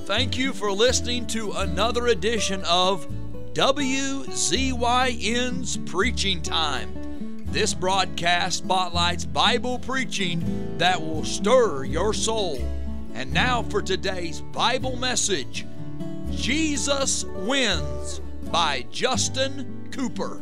Thank you for listening to another edition of WZYN's Preaching Time. This broadcast spotlights Bible preaching that will stir your soul. And now for today's Bible message, Jesus Wins by Justin Cooper.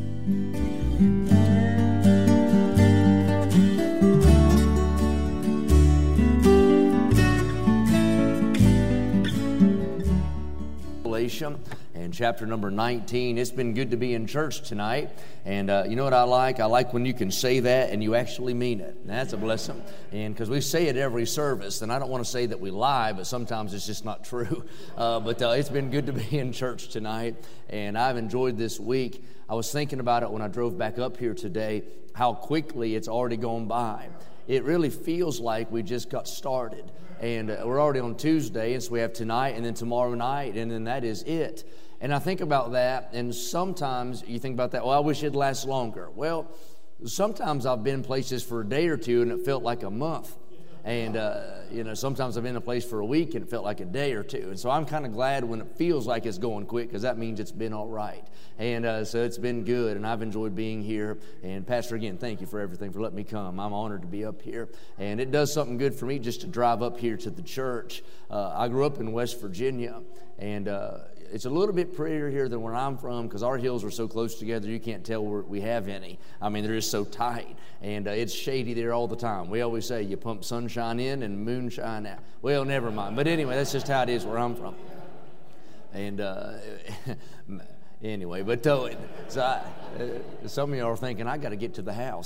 And chapter number 19. It's been good to be in church tonight. And you know what I like? I like when you can say that and you actually mean it. And that's a blessing. And because we say it every service, and I don't want to say that we lie, but sometimes it's just not true. But it's been good to be in church tonight. And I've enjoyed this week. I was thinking about it when I drove back up here today, how quickly it's already gone by. It really feels like we just got started. And we're already on Tuesday, and so we have tonight and then tomorrow night, and then that is it. And I think about that, and sometimes you think about that, well, I wish it'd last longer. Well, sometimes I've been places for a day or two, and it felt like a month. And, sometimes I've been in a place for a week, and it felt like a day or two. And so I'm kind of glad when it feels like it's going quick, because that means it's been all right. And so it's been good, and I've enjoyed being here. And Pastor, again, thank you for everything, for letting me come. I'm honored to be up here. And it does something good for me just to drive up here to the church. I grew up in West Virginia, and it's a little bit prettier here than where I'm from, because our hills are so close together you can't tell where we have any. I mean, they're just so tight, and it's shady there all the time. We always say you pump sunshine in and moonshine out. Well, never mind. But anyway, that's just how it is where I'm from. And anyway, but some of y'all are thinking, I got to get to the house,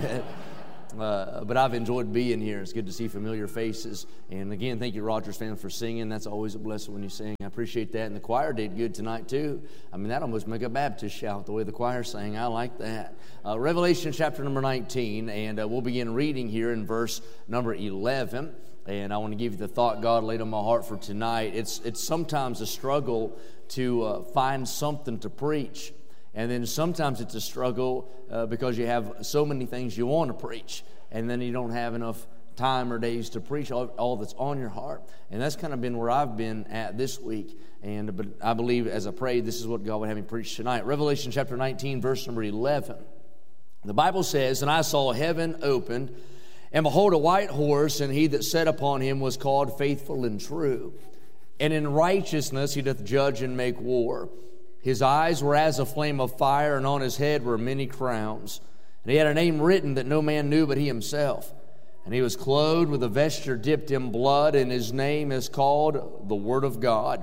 But I've enjoyed being here. It's good to see familiar faces. And again, thank you, Rogers family, for singing. That's always a blessing when you sing. I appreciate that. And the choir did good tonight, too. I mean, that almost make a Baptist shout, the way the choir sang. I like that. Revelation chapter number 19, and we'll begin reading here in verse number 11. And I want to give you the thought God laid on my heart for tonight. It's sometimes a struggle to find something to preach. And then sometimes it's a struggle because you have so many things you want to preach, and then you don't have enough time or days to preach all that's on your heart. And that's kind of been where I've been at this week. But I believe as I prayed, this is what God would have me preach tonight. Revelation chapter 19, verse number 11. The Bible says, "And I saw heaven opened, and behold, a white horse, and he that sat upon him was called Faithful and True. And in righteousness he doth judge and make war. His eyes were as a flame of fire, and on his head were many crowns. And he had a name written that no man knew but he himself. And he was clothed with a vesture dipped in blood, and his name is called the Word of God."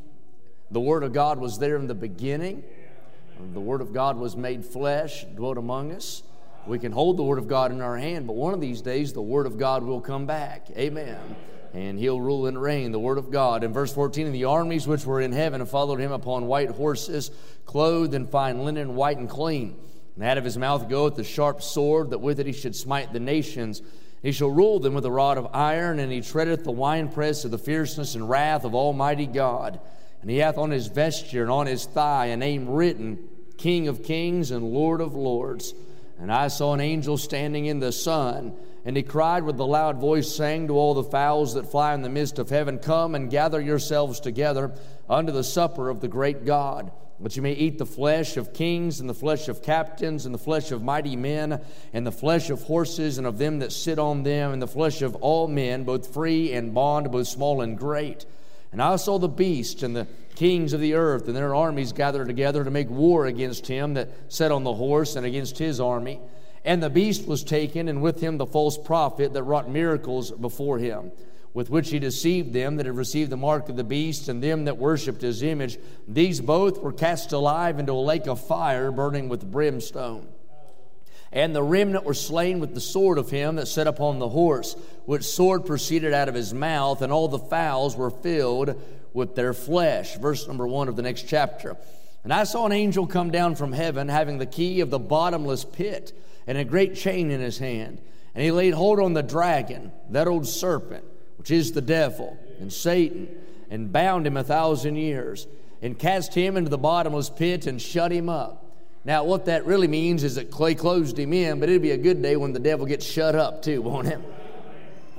The Word of God was there in the beginning. The Word of God was made flesh, dwelt among us. We can hold the Word of God in our hand, but one of these days the Word of God will come back. Amen. And he'll rule and reign, the Word of God. In verse 14, "And the armies which were in heaven followed him upon white horses, clothed in fine linen, white and clean. And out of his mouth goeth the sharp sword, that with it he should smite the nations. He shall rule them with a rod of iron, and he treadeth the winepress of the fierceness and wrath of Almighty God. And he hath on his vesture and on his thigh a name written, King of Kings and Lord of Lords. And I saw an angel standing in the sun, and he cried with a loud voice, saying to all the fowls that fly in the midst of heaven, Come and gather yourselves together unto the supper of the great God, that you may eat the flesh of kings, and the flesh of captains, and the flesh of mighty men, and the flesh of horses, and of them that sit on them, and the flesh of all men, both free and bond, both small and great. And I saw the beast and the kings of the earth and their armies gathered together to make war against him that sat on the horse and against his army. And the beast was taken, and with him the false prophet that wrought miracles before him, with which he deceived them that had received the mark of the beast and them that worshipped his image. These both were cast alive into a lake of fire burning with brimstone. And the remnant were slain with the sword of him that sat upon the horse, which sword proceeded out of his mouth, and all the fowls were filled with their flesh." Verse number 1 of the next chapter. "And I saw an angel come down from heaven, having the key of the bottomless pit, and a great chain in his hand. And he laid hold on the dragon, that old serpent, which is the devil and Satan, and bound him 1,000 years, and cast him into the bottomless pit, and shut him up. Now, what that really means is that Clay closed him in, but it'd be a good day when the devil gets shut up too, won't it?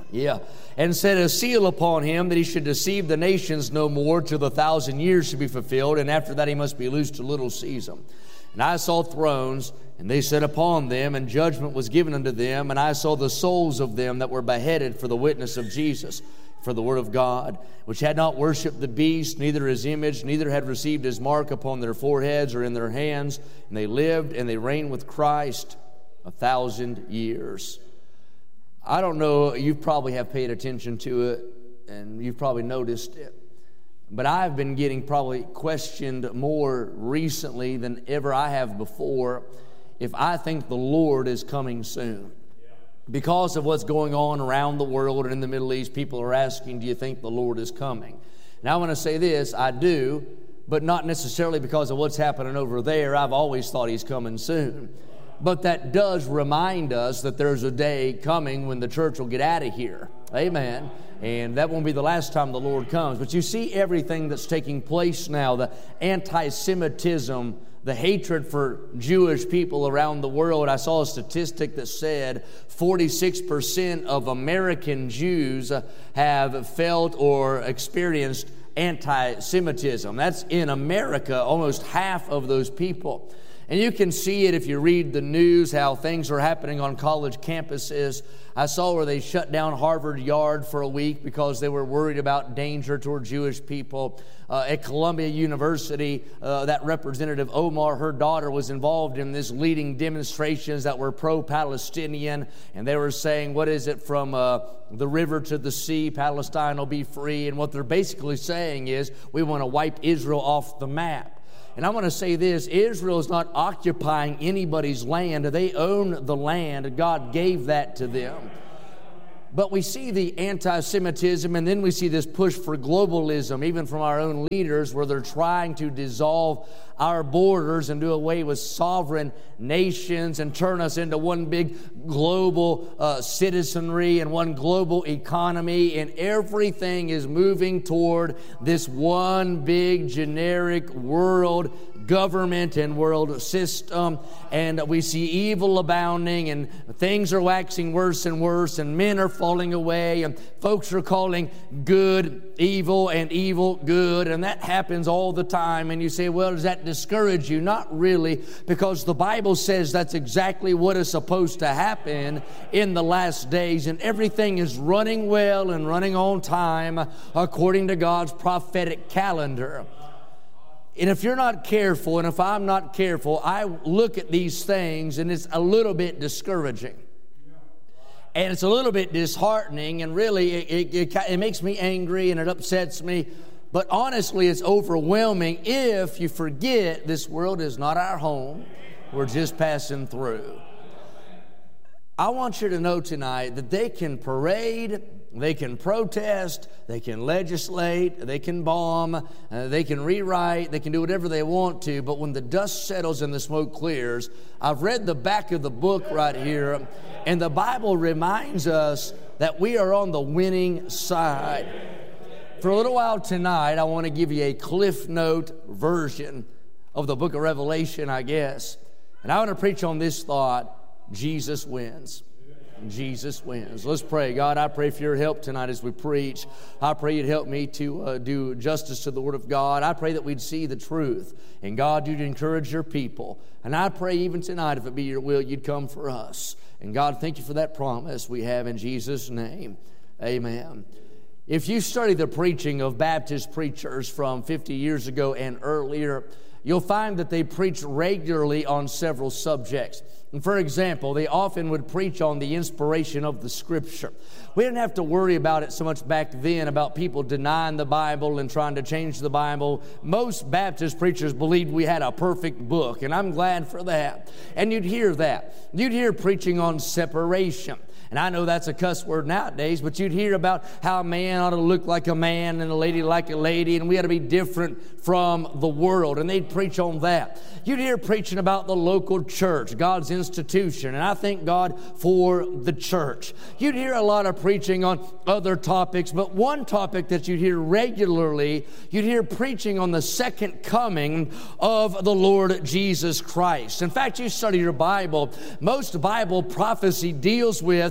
Yeah. And set a seal upon him that he should deceive the nations no more till the 1,000 years should be fulfilled. And after that he must be loosed a little season. And I saw thrones, and they sat upon them, and judgment was given unto them. And I saw the souls of them that were beheaded for the witness of Jesus, for the word of God, which had not worshipped the beast, neither his image, neither had received his mark upon their foreheads or in their hands. And they lived and they reigned with Christ 1,000 years. I don't know, you probably have paid attention to it, and you've probably noticed it. But I've been getting probably questioned more recently than ever I have before if I think the Lord is coming soon. Because of what's going on around the world and in the Middle East, people are asking, do you think the Lord is coming? Now I want to say this, I do, but not necessarily because of what's happening over there. I've always thought he's coming soon. But that does remind us that there's a day coming when the church will get out of here. Amen. And that won't be the last time the Lord comes. But you see everything that's taking place now, the anti-Semitism, the hatred for Jewish people around the world. I saw a statistic that said 46% of American Jews have felt or experienced anti-Semitism. That's in America, almost half of those people. And you can see it if you read the news, how things are happening on college campuses. I saw where they shut down Harvard Yard for a week because they were worried about danger toward Jewish people. At Columbia University, that representative Omar, her daughter, was involved in this leading demonstrations that were pro-Palestinian. And they were saying, what is it, from the river to the sea, Palestine will be free. And what they're basically saying is, we want to wipe Israel off the map. And I want to say this, Israel is not occupying anybody's land. They own the land. God gave that to them. But we see the anti-Semitism, and then we see this push for globalism, even from our own leaders, where they're trying to dissolve our borders and do away with sovereign nations and turn us into one big global citizenry and one global economy. And everything is moving toward this one big generic world government and world system, and we see evil abounding, and things are waxing worse and worse, and men are falling away, and folks are calling good evil and evil good, and that happens all the time. And you say, well, does that discourage you? Not really, because the Bible says that's exactly what is supposed to happen in the last days, and everything is running well and running on time according to God's prophetic calendar. And if you're not careful, and if I'm not careful, I look at these things and it's a little bit discouraging. And it's a little bit disheartening, and really it makes me angry and it upsets me. But honestly, it's overwhelming if you forget this world is not our home. We're just passing through. I want you to know tonight that they can parade, they can protest, they can legislate, they can bomb, they can rewrite, they can do whatever they want to, but when the dust settles and the smoke clears, I've read the back of the book right here, and the Bible reminds us that we are on the winning side. For a little while tonight, I want to give you a Cliff Note version of the book of Revelation, I guess. And I want to preach on this thought: Jesus wins. Jesus wins. Let's pray. God, I pray for your help tonight as we preach. I pray you'd help me to do justice to the Word of God. I pray that we'd see the truth. And God, you'd encourage your people. And I pray even tonight, if it be your will, you'd come for us. And God, thank you for that promise we have in Jesus' name. Amen. If you study the preaching of Baptist preachers from 50 years ago and earlier, you'll find that they preach regularly on several subjects. And for example, they often would preach on the inspiration of the Scripture. We didn't have to worry about it so much back then, about people denying the Bible and trying to change the Bible. Most Baptist preachers believed we had a perfect book, and I'm glad for that. And you'd hear that. You'd hear preaching on separation. And I know that's a cuss word nowadays, but you'd hear about how a man ought to look like a man and a lady like a lady, and we ought to be different from the world. And they'd preach on that. You'd hear preaching about the local church, God's institution, and I thank God for the church. You'd hear a lot of preaching on other topics, but one topic that you'd hear regularly, you'd hear preaching on the second coming of the Lord Jesus Christ. In fact, you study your Bible, most Bible prophecy deals with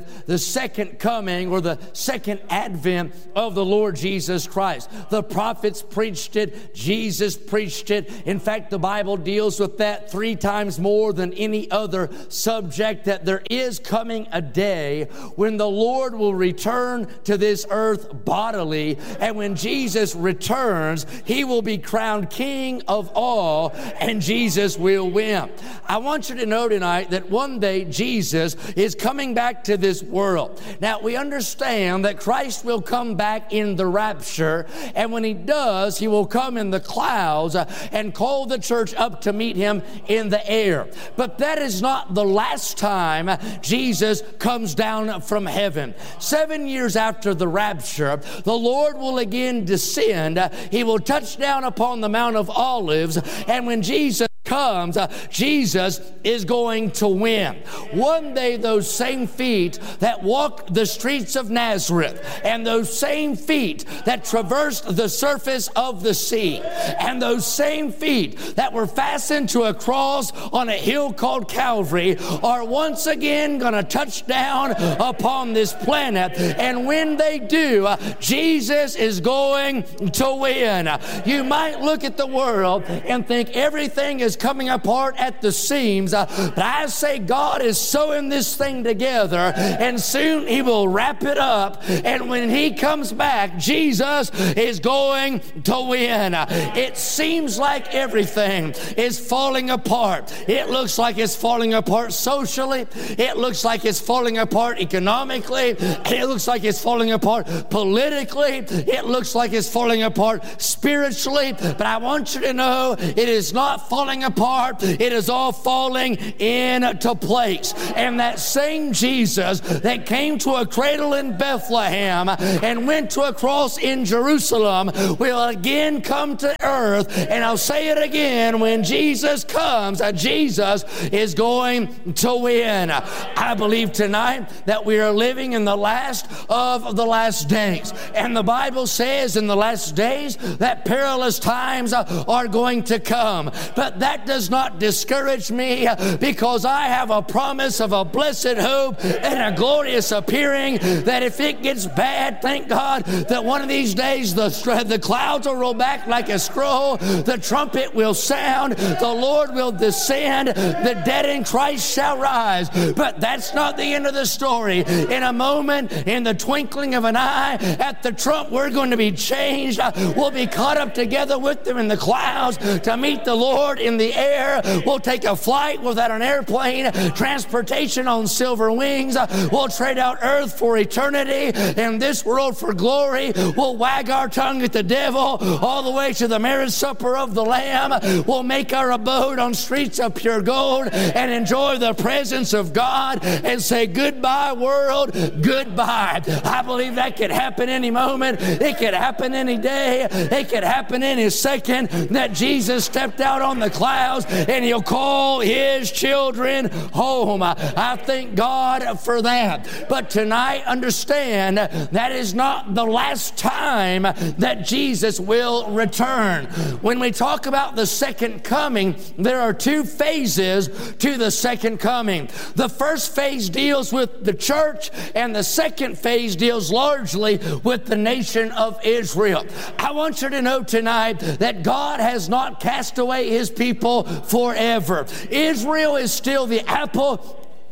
with the second coming or the second advent of the Lord Jesus Christ. The prophets preached it. Jesus preached it. In fact, the Bible deals with that 3 times more than any other subject, that there is coming a day when the Lord will return to this earth bodily, and when Jesus returns, He will be crowned King of all, and Jesus will win. I want you to know tonight that one day Jesus is coming back to this world. Now, we understand that Christ will come back in the rapture, and when He does, He will come in the clouds and call the church up to meet Him in the air. But that is not the last time Jesus comes down from heaven. 7 years after the rapture, the Lord will again descend. He will touch down upon the Mount of Olives, and when Jesus comes, Jesus is going to win. One day, those same feet that walked the streets of Nazareth, and those same feet that traversed the surface of the sea, and those same feet that were fastened to a cross on a hill called Calvary, are once again going to touch down upon this planet. And when they do, Jesus is going to win. You might look at the world and think everything is coming apart at the seams, but I say God is sewing this thing together, and soon He will wrap it up, and when He comes back, Jesus is going to win. It seems like everything is falling apart. It looks like it's falling apart socially. It looks like it's falling apart economically. It looks like it's falling apart politically. It looks like it's falling apart spiritually. But I want you to know it is not falling apart. It is all falling into place. And that same Jesus that came to a cradle in Bethlehem and went to a cross in Jerusalem will again come to earth. And I'll say it again, when Jesus comes, Jesus is going to win. I believe tonight that we are living in the last of the last days. And the Bible says in the last days that perilous times are going to come. But that does not discourage me, because I have a promise of a blessed hope and a glorious appearing, that if it gets bad, thank God that one of these days the clouds will roll back like a scroll, the trumpet will sound, the Lord will descend, the dead in Christ shall rise. But that's not the end of the story. In a moment, in the twinkling of an eye, at the trump, we're going to be changed. We'll be caught up together with them in the clouds to meet the Lord in the air. We'll take a flight without an airplane, transportation on silver wings. We'll trade out earth for eternity and this world for glory. We'll wag our tongue at the devil all the way to the marriage supper of the Lamb. We'll make our abode on streets of pure gold and enjoy the presence of God and say, goodbye, world, goodbye. I believe that could happen any moment. It could happen any day. It could happen any second that Jesus stepped out on the clouds and He'll call His children home. I thank God for that. But tonight, understand that is not the last time that Jesus will return. When we talk about the second coming, there are 2 phases to the second coming. The first phase deals with the church, and the second phase deals largely with the nation of Israel. I want you to know tonight that God has not cast away His people forever. Israel is still the apple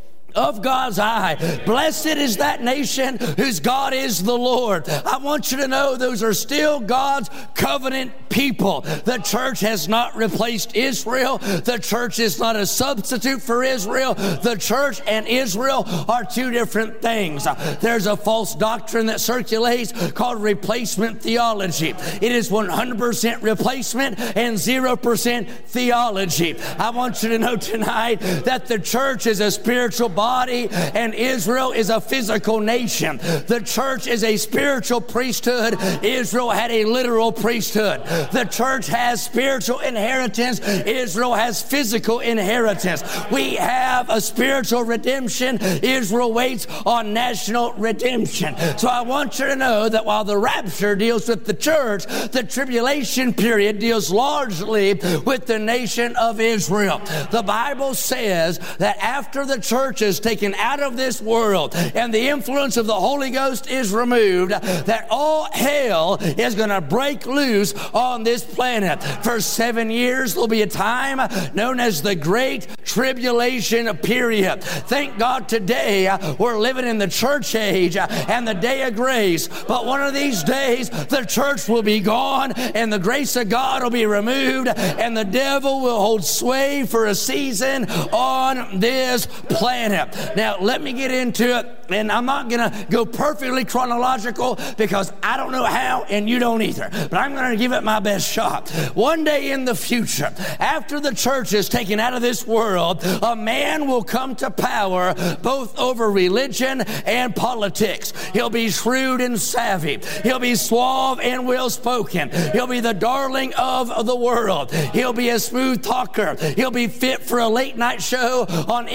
of God's eye. Blessed is that nation whose God is the Lord. I want you to know those are still God's covenant people. The church has not replaced Israel. The church is not a substitute for Israel. The church and Israel are 2 different things. There's a false doctrine that circulates called replacement theology. It is 100% replacement and 0% theology. I want you to know tonight that the church is a spiritual body and Israel is a physical nation. The church is a spiritual priesthood. Israel had a literal priesthood. The church has spiritual inheritance. Israel has physical inheritance. We have a spiritual redemption. Israel waits on national redemption. So I want you to know that while the rapture deals with the church, the tribulation period deals largely with the nation of Israel. The Bible says that after the church is taken out of this world and the influence of the Holy Ghost is removed, that all hell is going to break loose on this planet. For 7 years, there'll be a time known as the Great Tribulation period. Thank God today we're living in the church age and the day of grace. But one of these days, the church will be gone and the grace of God will be removed and the devil will hold sway for a season on this planet. Now, let me get into it. And I'm not going to go perfectly chronological because I don't know how and you don't either. But I'm going to give it my best shot. One day in the future, after the church is taken out of this world, a man will come to power both over religion and politics. He'll be shrewd and savvy. He'll be suave and well-spoken. He'll be the darling of the world. He'll be a smooth talker. He'll be fit for a late-night show on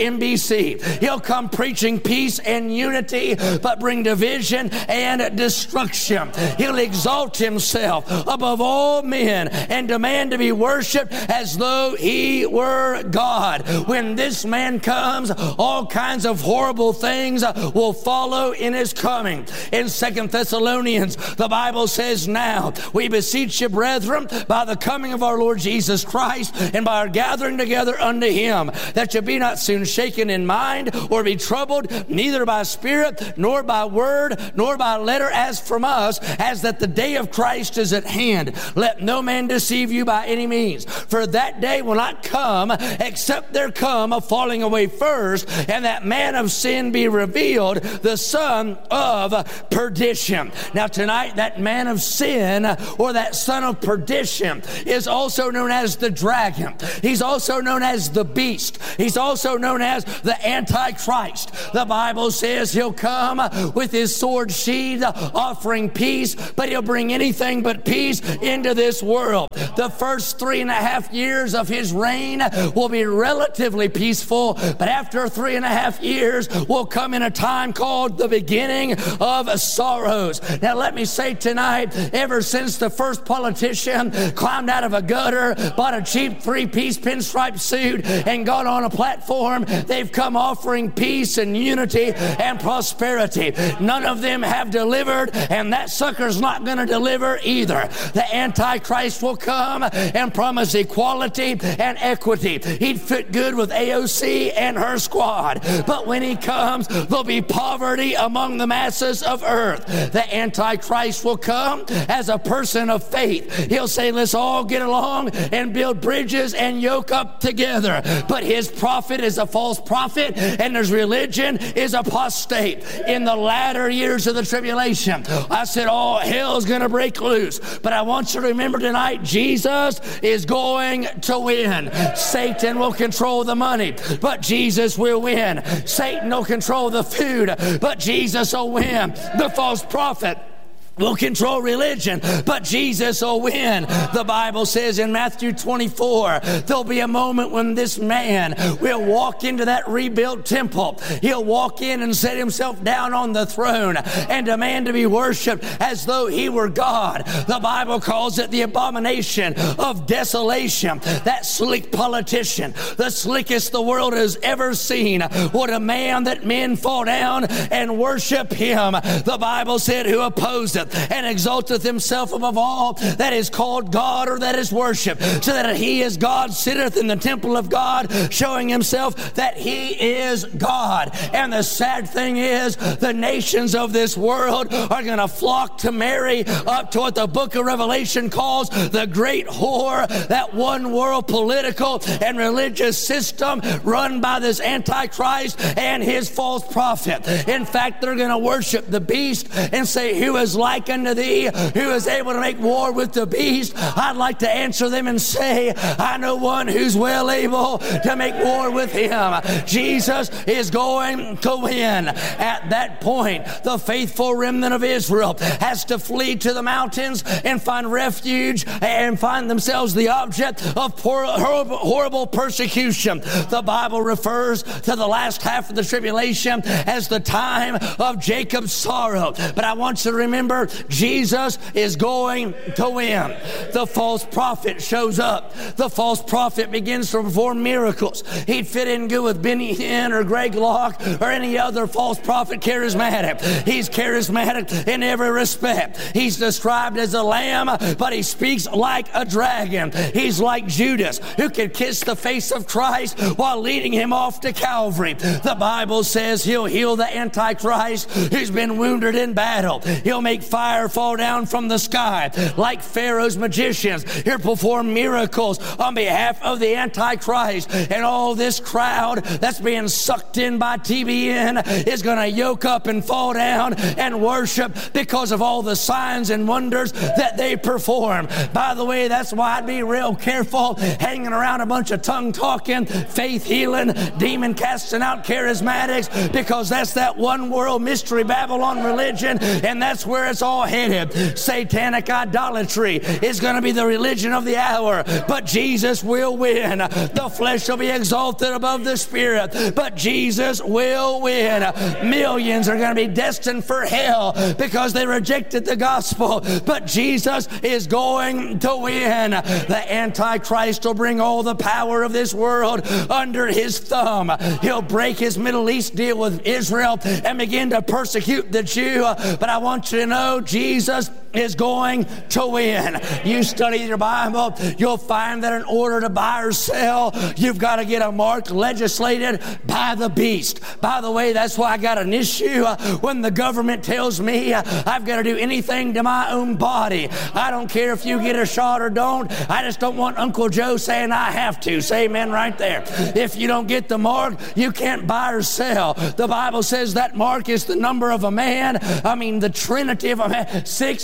MSNBC. He'll come preaching peace and unity, but bring division and destruction. He'll exalt himself above all men and demand to be worshiped as though he were God. When this man comes, all kinds of horrible things will follow in his coming. In 2 Thessalonians, the Bible says, "Now we beseech you, brethren, by the coming of our Lord Jesus Christ and by our gathering together unto him, that you be not soon shaken in mind or be troubled, neither by spirit, nor by word, nor by letter as from us, as that the day of Christ is at hand. Let no man deceive you by any means. For that day will not come, except there come a falling away first, and that man of sin be revealed, the son of perdition." Now tonight, that man of sin, or that son of perdition, is also known as the dragon. He's also known as the beast. He's also known as the Antichrist. The Bible says he'll come with his sword sheathed, offering peace, but he'll bring anything but peace into this world. The first 3.5 years of his reign will be relatively peaceful, but after 3.5 years will come in a time called the beginning of sorrows. Now let me say tonight, ever since the first politician climbed out of a gutter, bought a cheap 3-piece pinstripe suit, and got on a platform, they've come offering peace and unity and prosperity. None of them have delivered, and that sucker's not going to deliver either. The Antichrist will come and promise equality and equity. He'd fit good with AOC and her squad. But when he comes, there'll be poverty among the masses of earth. The Antichrist will come as a person of faith. He'll say, let's all get along and build bridges and yoke up together. But his prophet is a false prophet, and his religion is apostate. In the latter years of the tribulation, I said all hell's going to break loose. But I want you to remember tonight, Jesus is going to win. Satan will control the money, but Jesus will win. Satan will control the food, but Jesus will win. The false prophet will control religion, but Jesus will win. The Bible says in Matthew 24, there'll be a moment when this man will walk into that rebuilt temple. He'll walk in and set himself down on the throne and demand to be worshiped as though he were God. The Bible calls it the abomination of desolation. That slick politician, the slickest the world has ever seen, what a man that men fall down and worship him. The Bible said, who opposeth and exalteth himself above all that is called God or that is worshipped, so that he is God, sitteth in the temple of God, showing himself that he is God. And the sad thing is, the nations of this world are going to flock to Mary, up to what the book of Revelation calls the great whore, that one world political and religious system run by this Antichrist and his false prophet. In fact, they're going to worship the beast and say, who is like unto thee, who is able to make war with the beast? I'd like to answer them and say, I know one who's well able to make war with him. Jesus is going to win. At that point, the faithful remnant of Israel has to flee to the mountains and find refuge and find themselves the object of horrible persecution. The Bible refers to the last half of the tribulation as the time of Jacob's sorrow. But I want you to remember, Jesus is going to win. The false prophet shows up. The false prophet begins to perform miracles. He'd fit in good with Benny Hinn or Greg Locke or any other false prophet charismatic. He's charismatic in every respect. He's described as a lamb, but he speaks like a dragon. He's like Judas, who could kiss the face of Christ while leading him off to Calvary. The Bible says he'll heal the Antichrist who's been wounded in battle. He'll make fire fall down from the sky like Pharaoh's magicians. He'll perform miracles on behalf of the Antichrist. And all this crowd that's being sucked in by TBN is going to yoke up and fall down and worship because of all the signs and wonders that they perform. By the way, that's why I'd be real careful hanging around a bunch of tongue-talking, faith-healing, demon-casting out charismatics, because that's that one-world mystery Babylon religion, and that's where it's all headed. Satanic idolatry is going to be the religion of the hour, but Jesus will win. The flesh will be exalted above the spirit, but Jesus will win. Millions are going to be destined for hell because they rejected the gospel, but Jesus is going to win. The Antichrist will bring all the power of this world under his thumb. He'll break his Middle East deal with Israel and begin to persecute the Jew. But I want you to know Jesus is going to win. You study your Bible, you'll find that in order to buy or sell, you've got to get a mark legislated by the beast. By the way, that's why I got an issue when the government tells me I've got to do anything to my own body. I don't care if you get a shot or don't. I just don't want Uncle Joe saying I have to. Say amen right there. If you don't get the mark, you can't buy or sell. The Bible says that mark is the number of a man. I mean, the Trinity of a man.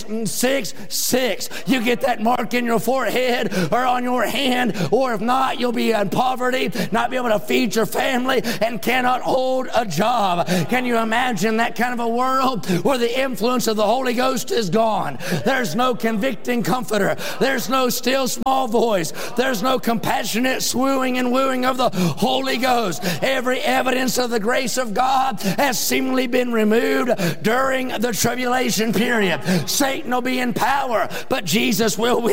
666. You get that mark in your forehead or on your hand, or if not, you'll be in poverty, not be able to feed your family, and cannot hold a job. Can you imagine that kind of a world where the influence of the Holy Ghost is gone? There's no convicting comforter. There's no still small voice. There's no compassionate swooning and wooing of the Holy Ghost. Every evidence of the grace of God has seemingly been removed during the tribulation period. Satan will be in power, but Jesus will win.